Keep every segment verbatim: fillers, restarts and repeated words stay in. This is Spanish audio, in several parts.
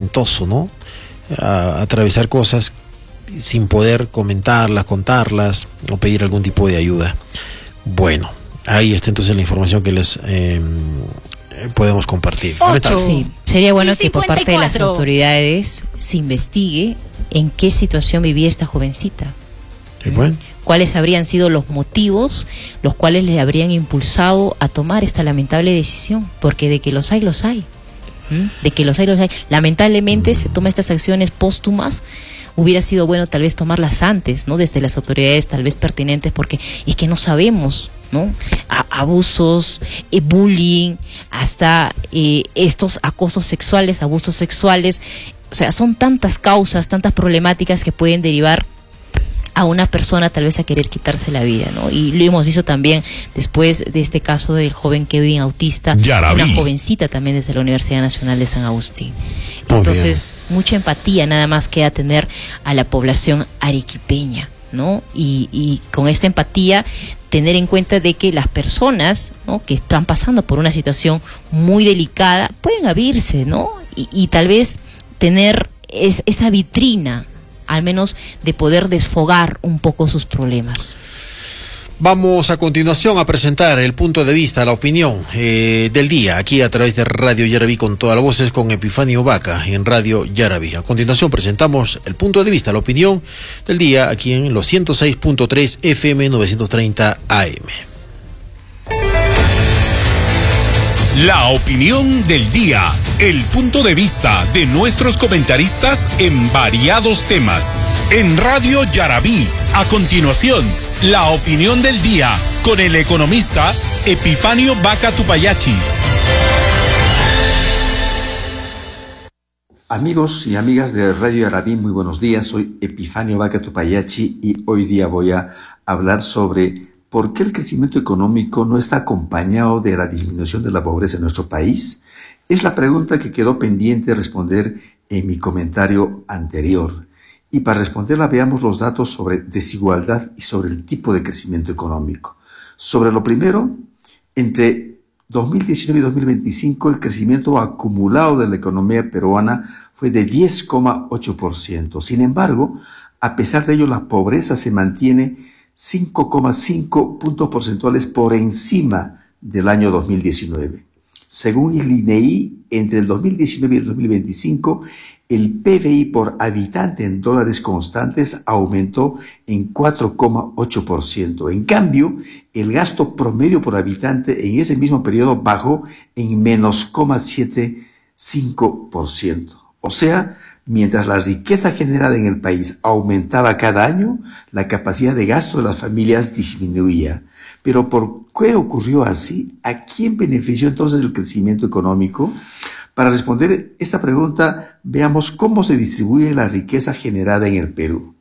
espantoso, ¿no? A, atravesar cosas sin poder comentarlas, contarlas o pedir algún tipo de ayuda. Bueno, ahí está entonces la información que les eh, podemos compartir. Sí, sería bueno que por parte de las autoridades se investigue en qué situación vivía esta jovencita. Sí, bueno. ¿Cuáles habrían sido los motivos los cuales le habrían impulsado a tomar esta lamentable decisión? Porque de que los hay, los hay. ¿Mm? De que los hay, los hay. Lamentablemente mm. se toma estas acciones póstumas. Hubiera sido bueno tal vez tomarlas antes, ¿no? Desde las autoridades tal vez pertinentes, porque es que no sabemos, ¿no? A abusos, eh, bullying, hasta eh, estos acosos sexuales, abusos sexuales. O sea, son tantas causas, tantas problemáticas que pueden derivar a una persona tal vez a querer quitarse la vida, ¿no? Y lo hemos visto también después de este caso del joven Kevin autista, una jovencita también desde la Universidad Nacional de San Agustín. Entonces, mucha empatía nada más queda tener a la población arequipeña, ¿no? Y, y con esta empatía tener en cuenta de que las personas, ¿no?, que están pasando por una situación muy delicada pueden abrirse, ¿no? Y, y tal vez tener es, esa vitrina, al menos de poder desfogar un poco sus problemas. Vamos a continuación a presentar el punto de vista, la opinión eh, del día, aquí a través de Radio Yaraví con todas las voces, con Epifanio Vaca en Radio Yaraví. A continuación presentamos el punto de vista, la opinión del día, aquí en los ciento seis punto tres F M novecientos treinta A M. La opinión del día, el punto de vista de nuestros comentaristas en variados temas. En Radio Yaraví, a continuación, la opinión del día con el economista Epifanio Vaca Tupayachi. Amigos y amigas de Radio Yaraví, muy buenos días. Soy Epifanio Vaca Tupayachi y hoy día voy a hablar sobre ¿por qué el crecimiento económico no está acompañado de la disminución de la pobreza en nuestro país? Es la pregunta que quedó pendiente de responder en mi comentario anterior. Y para responderla veamos los datos sobre desigualdad y sobre el tipo de crecimiento económico. Sobre lo primero, entre dos mil diecinueve y dos mil veinticinco el crecimiento acumulado de la economía peruana fue de diez coma ocho por ciento. Sin embargo, a pesar de ello, la pobreza se mantiene cinco coma cinco puntos porcentuales por encima del año dos mil diecinueve. Según el I N E I, entre el dos mil diecinueve y el dos mil veinticinco, el P B I por habitante en dólares constantes aumentó en cuatro coma ocho por ciento. En cambio, el gasto promedio por habitante en ese mismo periodo bajó en menos cero coma setenta y cinco por ciento. O sea, mientras la riqueza generada en el país aumentaba cada año, la capacidad de gasto de las familias disminuía. Pero ¿por qué ocurrió así? ¿A quién benefició entonces el crecimiento económico? Para responder esta pregunta, veamos cómo se distribuye la riqueza generada en el Perú.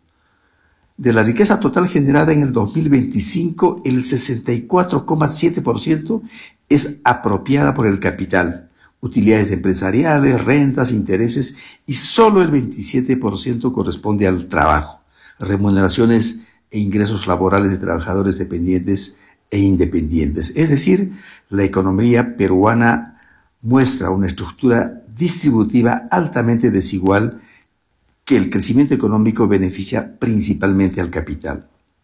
De la riqueza total generada en el dos mil veinticinco, el sesenta y cuatro coma siete por ciento es apropiada por el capital, utilidades empresariales, rentas, intereses, y solo el veintisiete por ciento corresponde al trabajo, remuneraciones e ingresos laborales de trabajadores dependientes e independientes. Es decir, la economía peruana muestra una estructura distributiva altamente desigual que el crecimiento económico beneficia principalmente al capital.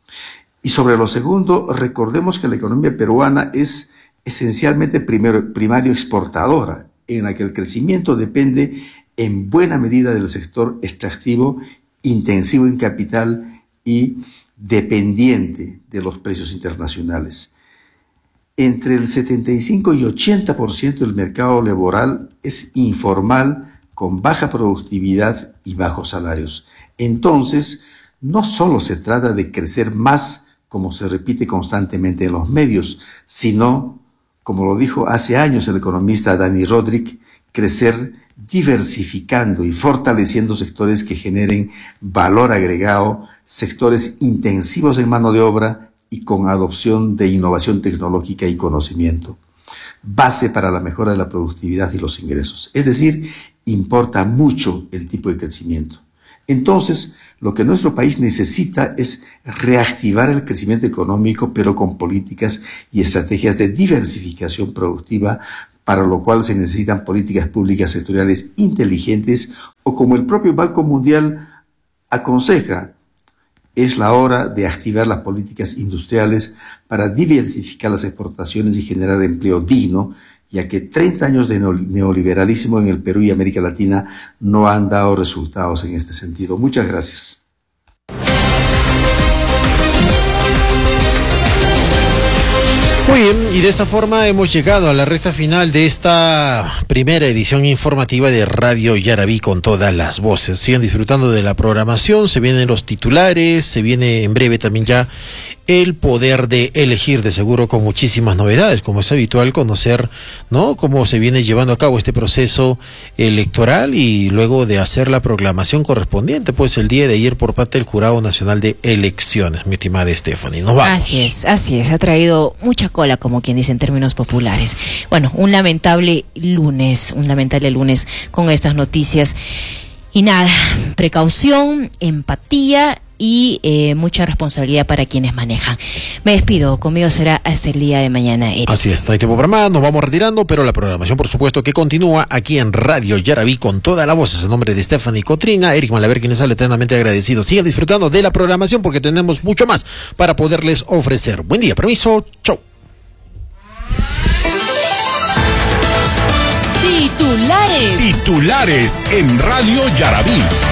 Y sobre lo segundo, recordemos que la economía peruana es esencialmente primero, primario exportadora, en la que el crecimiento depende en buena medida del sector extractivo, intensivo en capital y dependiente de los precios internacionales. Entre el setenta y cinco y ochenta por ciento del mercado laboral es informal, con baja productividad y bajos salarios. Entonces, no solo se trata de crecer más, como se repite constantemente en los medios, sino, como lo dijo hace años el economista Dani Rodríguez, crecer diversificando y fortaleciendo sectores que generen valor agregado, sectores intensivos en mano de obra y con adopción de innovación tecnológica y conocimiento, base para la mejora de la productividad y los ingresos. Es decir, importa mucho el tipo de crecimiento. Entonces, lo que nuestro país necesita es reactivar el crecimiento económico, pero con políticas y estrategias de diversificación productiva para lo cual se necesitan políticas públicas sectoriales inteligentes o, como el propio Banco Mundial aconseja, es la hora de activar las políticas industriales para diversificar las exportaciones y generar empleo digno, ya que treinta años de neoliberalismo en el Perú y América Latina no han dado resultados en este sentido. Muchas gracias. Muy bien, y de esta forma hemos llegado a la recta final de esta primera edición informativa de Radio Yarabí con todas las voces. Sigan disfrutando de la programación, se vienen los titulares, se viene en breve también ya el poder de elegir, de seguro con muchísimas novedades, como es habitual conocer, ¿no?, cómo se viene llevando a cabo este proceso electoral y luego de hacer la proclamación correspondiente, pues el día de ayer por parte del Jurado Nacional de Elecciones, mi estimada Stephanie. Nos vamos. Así es, así es, ha traído mucha cola, como quien dice en términos populares. Bueno, un lamentable lunes, un lamentable lunes con estas noticias. Y nada, precaución, empatía y eh, mucha responsabilidad para quienes manejan. Me despido, conmigo será hasta el día de mañana, Eric. Así es, no hay tiempo para más, nos vamos retirando, pero la programación por supuesto que continúa aquí en Radio Yarabí con toda la voz. Es el nombre de Stephanie Cotrina, Eric Malaver, quien les sale eternamente agradecido. Sigan disfrutando de la programación porque tenemos mucho más para poderles ofrecer. Buen día, permiso, chau. Titulares. Titulares en Radio Yarabí.